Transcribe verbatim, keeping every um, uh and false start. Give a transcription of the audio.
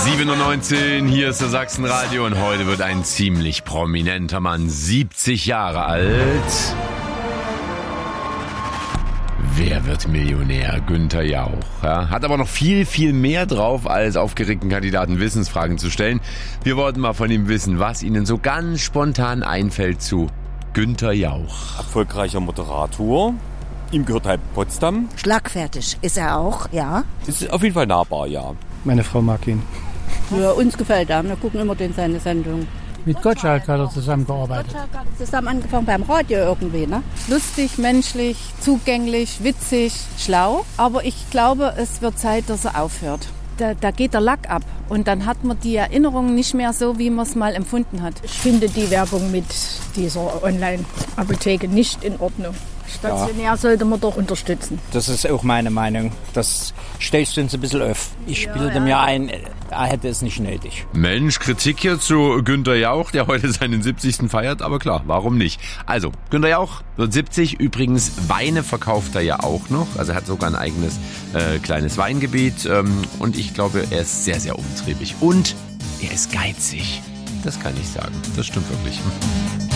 sieben Uhr neunzehn, hier ist der Sachsenradio und heute wird ein ziemlich prominenter Mann, siebzig Jahre alt. Wer wird Millionär? Günther Jauch. Ja, hat aber noch viel, viel mehr drauf, als aufgeregten Kandidaten Wissensfragen zu stellen. Wir wollten mal von ihm wissen, was Ihnen so ganz spontan einfällt zu Günther Jauch. Erfolgreicher Moderator. Ihm gehört halt Potsdam. Schlagfertig ist er auch, ja. Ist auf jeden Fall nahbar, ja. Meine Frau mag ihn. Ja, uns gefällt er. Wir gucken immer den seine Sendung. Mit Gottschalk hat er zusammengearbeitet. Gottschalk hat zusammen angefangen beim Radio irgendwie, ne? Lustig, menschlich, zugänglich, witzig, schlau. Aber ich glaube, es wird Zeit, dass er aufhört. Da, da geht der Lack ab und dann hat man die Erinnerungen nicht mehr so, wie man es mal empfunden hat. Ich finde die Werbung mit dieser Online-Apotheke nicht in Ordnung. Stationär ja. Sollte man doch unterstützen. Das ist auch meine Meinung. Das stellst du uns ein bisschen auf. Ich ja, bilde ja. mir ein, er hätte es nicht nötig. Mensch, Kritik hier zu Günther Jauch, der heute seinen siebzigsten feiert, aber klar, warum nicht? Also, Günther Jauch wird siebzig, übrigens Weine verkauft er ja auch noch, also er hat sogar ein eigenes äh, kleines Weingebiet ähm, und ich glaube, er ist sehr, sehr umtriebig und er ist geizig. Das kann ich sagen, das stimmt wirklich.